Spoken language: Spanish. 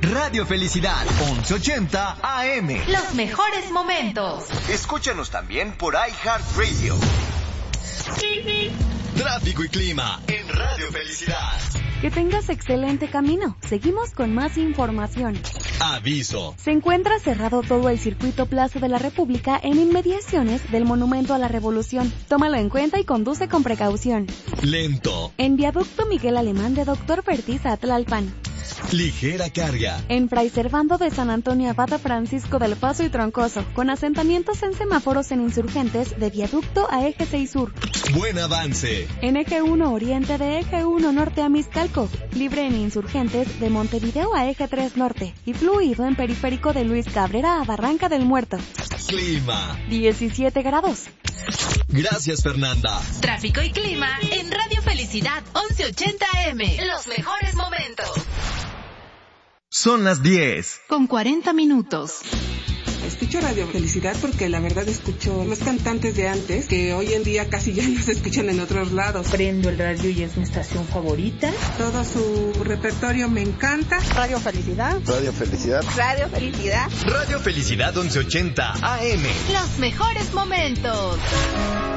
Radio Felicidad, 1180 AM. Los mejores momentos. Escúchanos también por iHeartRadio. Tráfico y clima en Radio Felicidad. Que tengas excelente camino. Seguimos con más información. Aviso. Se encuentra cerrado todo el circuito Plaza de la República en inmediaciones del Monumento a la Revolución. Tómalo en cuenta y conduce con precaución. Lento. En Viaducto Miguel Alemán de Dr. Fertiz a Tlalpan. Ligera carga. En Fray Servando de San Antonio Abad a Francisco del Paso y Troncoso, con asentamientos en semáforos en Insurgentes de Viaducto a Eje 6 Sur. Buen avance. En Eje 1 Oriente de Eje 1 Norte a Mixcalco, libre en Insurgentes de Montevideo a Eje 3 Norte y fluido en Periférico de Luis Cabrera a Barranca del Muerto. Clima. 17 grados. Gracias, Fernanda. Tráfico y clima en Radio Felicidad 1180 AM. Los mejores momentos. Son las 10. Con 40 minutos. Escucho Radio Felicidad porque la verdad escucho los cantantes de antes que hoy en día casi ya no se escuchan en otros lados. Prendo el radio y es mi estación favorita. Todo su repertorio me encanta. Radio Felicidad. Radio Felicidad. Radio Felicidad. Radio Felicidad 1180 AM. Los mejores momentos.